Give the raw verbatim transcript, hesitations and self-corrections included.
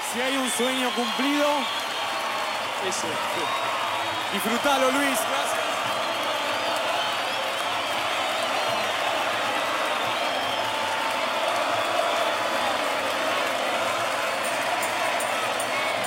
Si hay un sueño cumplido, ese. Disfrutalo, Luis. Gracias.